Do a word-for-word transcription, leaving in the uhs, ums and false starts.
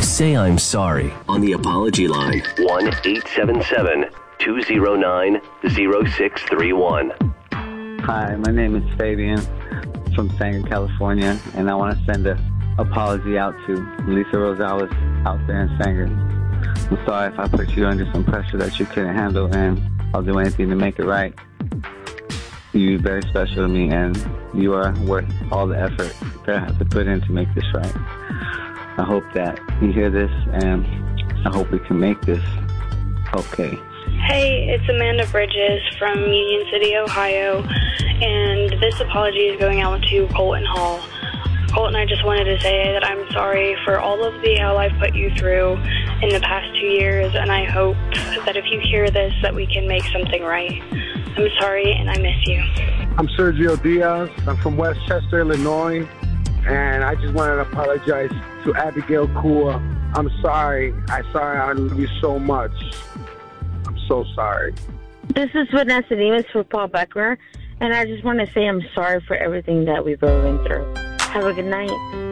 Say I'm sorry on the apology line. one eight seven seven, two zero nine, zero six three one. Hi, my name is Fabian from Sanger, California, and I want to send an apology out to Lisa Rosales out there in Sanger. I'm sorry if I put you under some pressure that you couldn't handle, and I'll do anything to make it right. You're very special to me, and you are worth all the effort that I have to put in to make this right. I hope that you hear this, and I hope we can make this okay. Hey, it's Amanda Bridges from Union City, Ohio, and this apology is going out to Colton Hall. Colton, I just wanted to say that I'm sorry for all of the hell I've put you through in the past two years, and I hope that if you hear this, that we can make something right. I'm sorry, and I miss you. I'm Sergio Diaz. I'm from Westchester, Illinois, and I just wanted to apologize to Abigail Kua. I'm sorry. I'm sorry. I love you so much. I'm so sorry. This is Vanessa Demas for Paul Beckner, and I just want to say I'm sorry for everything that we've ever been through. Have a good night.